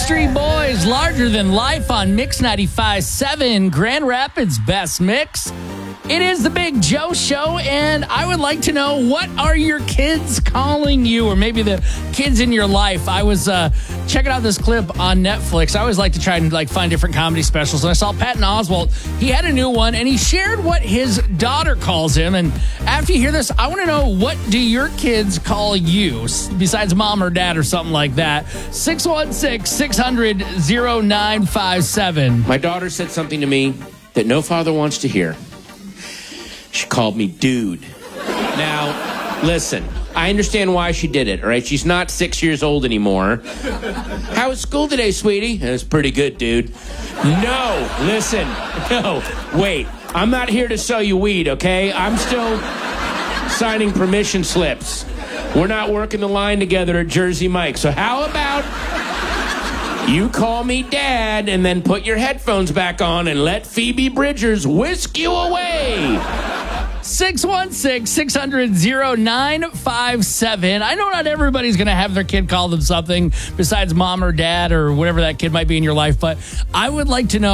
Backstreet Boys, Larger Than Life on Mix 95.7, Grand Rapids' best mix. It is the Big Joe Show, and I would like to know, what are your kids calling you, or maybe the kids in your life? I was checking out this clip on Netflix. I always like to try and find different comedy specials, and I saw Patton Oswalt. He had a new one, and he shared what his daughter calls him. And after you hear this, I want to know, what do your kids call you, besides mom or dad or something like that? 616-600-0957. My daughter said something to me that no father wants to hear. She called me dude. Now, listen, I understand why she did it, all right? She's not 6 years old anymore. How was school today, sweetie? It was pretty good, dude. No, listen, no, wait. I'm not here to sell you weed, okay? I'm still signing permission slips. We're not working the line together at Jersey Mike. So how about you call me dad and then put your headphones back on and let Phoebe Bridgers whisk you away? 616-600-0957. I know not everybody's going to have their kid call them something besides mom or dad or whatever that kid might be in your life, but I would like to know